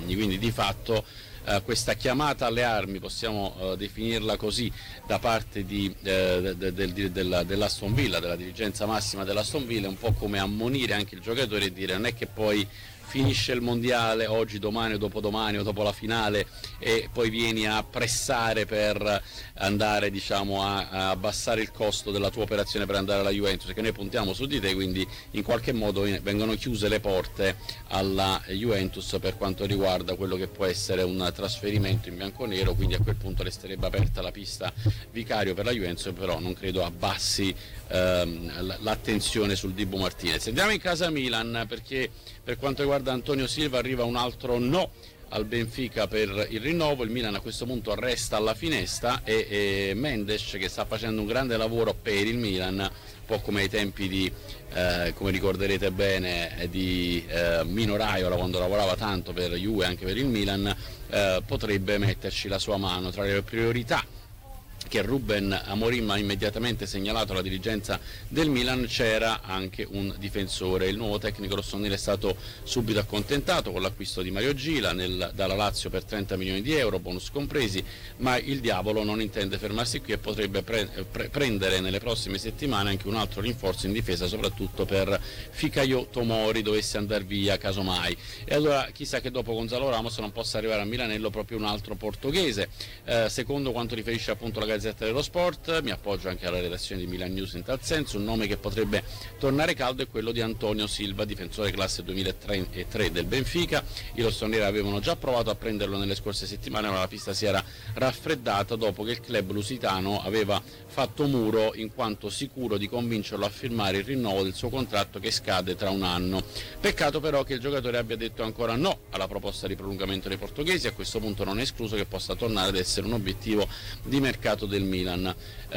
anni, quindi di fatto questa chiamata alle armi, possiamo definirla così, da parte dell'Aston Villa, della dirigenza massima dell'Aston Villa, è un po' come ammonire anche il giocatore e dire non è che poi finisce il mondiale oggi, domani o dopodomani o dopo la finale e poi vieni a pressare per andare, diciamo, a abbassare il costo della tua operazione per andare alla Juventus, perché noi puntiamo su di te, quindi in qualche modo vengono chiuse le porte alla Juventus per quanto riguarda quello che può essere un trasferimento in bianconero, quindi a quel punto resterebbe aperta la pista Vicario per la Juventus, però non credo abbassi l'attenzione sul Dibu Martinez. Andiamo in casa Milan, perché per quanto riguarda Antonio Silva arriva un altro no al Benfica per il rinnovo. Il Milan a questo punto resta alla finestra e Mendes, che sta facendo un grande lavoro per il Milan, un po' come ai tempi di, come ricorderete bene, di Mino Raiola, quando lavorava tanto per Juve e anche per il Milan, potrebbe metterci la sua mano. Tra le priorità che Ruben Amorim ha immediatamente segnalato alla dirigenza del Milan c'era anche un difensore. Il nuovo tecnico rossonero è stato subito accontentato con l'acquisto di Mario Gila dalla Lazio per 30 milioni di euro, bonus compresi, ma il diavolo non intende fermarsi qui e potrebbe prendere nelle prossime settimane anche un altro rinforzo in difesa, soprattutto per Fikayo Tomori dovesse andare via casomai. E allora chissà che dopo Gonzalo Ramos non possa arrivare a Milanello proprio un altro portoghese. Secondo quanto riferisce appunto la Gazzetta dello Sport, mi appoggio anche alla redazione di Milan News in tal senso, un nome che potrebbe tornare caldo è quello di Antonio Silva, difensore classe 2003 del Benfica. I rossoneri avevano già provato a prenderlo nelle scorse settimane, ma la pista si era raffreddata dopo che il club lusitano aveva fatto muro in quanto sicuro di convincerlo a firmare il rinnovo del suo contratto che scade tra un anno. Peccato però che il giocatore abbia detto ancora no alla proposta di prolungamento dei portoghesi. A questo punto non è escluso che possa tornare ad essere un obiettivo di mercato del Milan.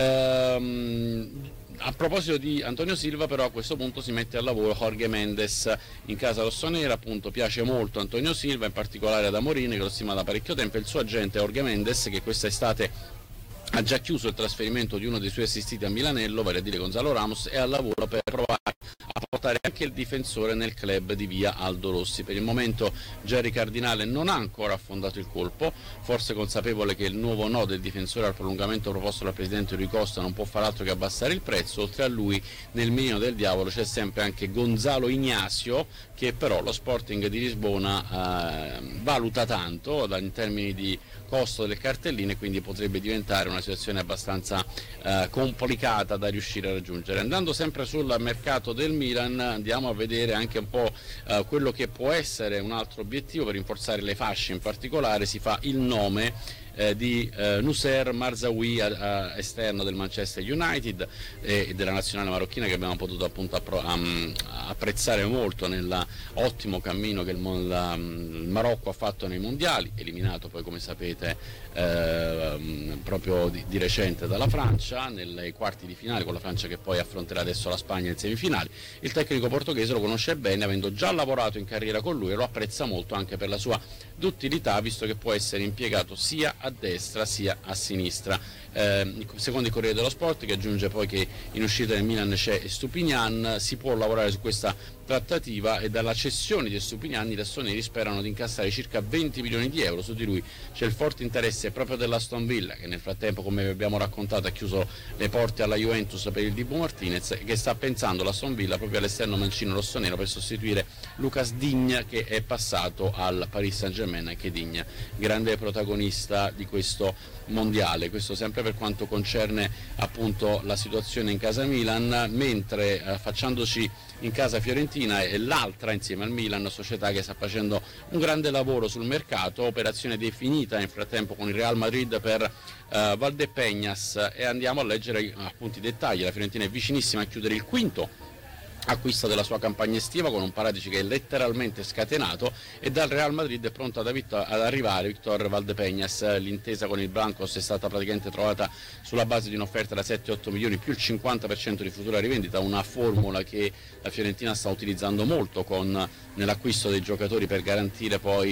A proposito di Antonio Silva, però, a questo punto si mette al lavoro Jorge Mendes in casa rossonera. Appunto, piace molto Antonio Silva, in particolare ad Amorim, che lo stima da parecchio tempo. Il suo agente Jorge Mendes, che quest'estate ha già chiuso il trasferimento di uno dei suoi assistiti a Milanello, vale a dire Gonzalo Ramos, è al lavoro per provare a portare anche il difensore nel club di via Aldo Rossi. Per il momento Jerry Cardinale non ha ancora affondato il colpo, forse consapevole che il nuovo no del difensore al prolungamento proposto dal presidente Rui Costa non può far altro che abbassare il prezzo. Oltre a lui, nel mirino del diavolo c'è sempre anche Gonzalo Ignacio, che però lo Sporting di Lisbona valuta tanto in termini di costo delle cartelline, quindi potrebbe diventare una situazione abbastanza complicata da riuscire a raggiungere. Andando sempre sul mercato del Milan, andiamo a vedere anche un po' quello che può essere un altro obiettivo per rinforzare le fasce. In particolare si fa il nome di Nusser Marzaoui, esterno del Manchester United e della nazionale marocchina, che abbiamo potuto appunto apprezzare molto nell'ottimo cammino che il Marocco ha fatto nei mondiali, eliminato poi, come sapete, proprio di recente dalla Francia nei quarti di finale, con la Francia che poi affronterà adesso la Spagna in semifinali. Il tecnico portoghese lo conosce bene, avendo già lavorato in carriera con lui, e lo apprezza molto anche per la sua duttilità, visto che può essere impiegato sia a destra sia a sinistra. Secondo il Corriere dello Sport, che aggiunge poi che in uscita del Milan c'è Estupinian, si può lavorare su questa trattativa, e dalla cessione di Estupinian i rossoneri sperano di incassare circa 20 milioni di euro. Su di lui c'è il forte interesse proprio dell'Aston Villa, che nel frattempo, come vi abbiamo raccontato, ha chiuso le porte alla Juventus per il Dibu Martinez, e che sta pensando l'Aston Villa proprio all'esterno mancino rossonero per sostituire Lucas Digne, che è passato al Paris Saint-Germain. Anche Digne, grande protagonista di questo mondiale. Questo sempre per quanto concerne appunto la situazione in casa Milan, mentre affacciandoci in casa Fiorentina è l'altra insieme al Milan società che sta facendo un grande lavoro sul mercato, operazione definita nel frattempo con il Real Madrid per Valdepeñas, e andiamo a leggere appunto i dettagli. La Fiorentina è vicinissima a chiudere il quinto acquisto della sua campagna estiva, con un Paratici che è letteralmente scatenato, e dal Real Madrid è pronto ad arrivare Victor Valdepeñas. L'intesa con il Blancos è stata praticamente trovata sulla base di un'offerta da 7-8 milioni più il 50% di futura rivendita, una formula che la Fiorentina sta utilizzando molto nell'acquisto dei giocatori per garantire poi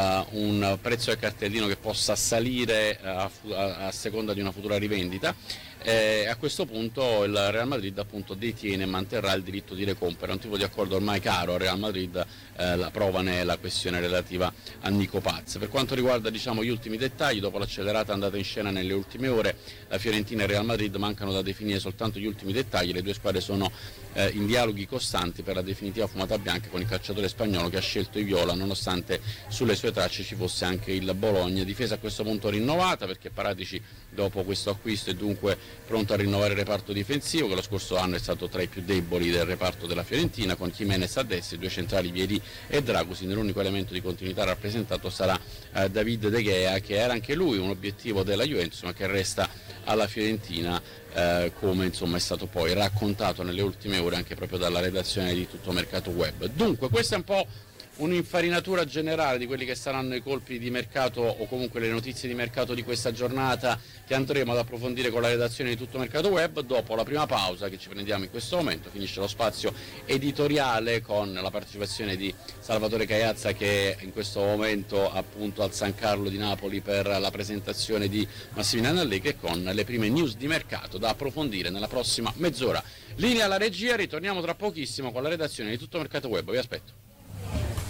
un prezzo del cartellino che possa salire a seconda di una futura rivendita. A questo punto il Real Madrid appunto detiene e manterrà il diritto di recompere, un tipo di accordo ormai caro al Real Madrid. La prova ne è la questione relativa a Nico Paz. Per quanto riguarda gli ultimi dettagli, dopo l'accelerata andata in scena nelle ultime ore, la Fiorentina e il Real Madrid mancano da definire soltanto gli ultimi dettagli. Le due squadre sono in dialoghi costanti per la definitiva fumata bianca con il calciatore spagnolo che ha scelto i viola, nonostante sulle sue tracce ci fosse anche il Bologna. Difesa a questo punto rinnovata, perché Paratici dopo questo acquisto è dunque pronto a rinnovare il reparto difensivo, che lo scorso anno è stato tra i più deboli del reparto della Fiorentina, con Jimenez a destra, i due centrali Vieri e Dragusin. L'unico elemento di continuità rappresentato sarà David De Gea, che era anche lui un obiettivo della Juventus ma che resta alla Fiorentina, come insomma è stato poi raccontato nelle ultime ore anche proprio dalla redazione di Tutto Mercato Web. Dunque questa è un po' un'infarinatura generale di quelli che saranno i colpi di mercato o comunque le notizie di mercato di questa giornata, che andremo ad approfondire con la redazione di Tutto Mercato Web dopo la prima pausa che ci prendiamo in questo momento. Finisce lo spazio editoriale con la partecipazione di Salvatore Caiazza, che è in questo momento appunto al San Carlo di Napoli per la presentazione di Massimiliano Allegri, e con le prime news di mercato da approfondire nella prossima mezz'ora. Linea alla regia, ritorniamo tra pochissimo con la redazione di Tutto Mercato Web, vi aspetto.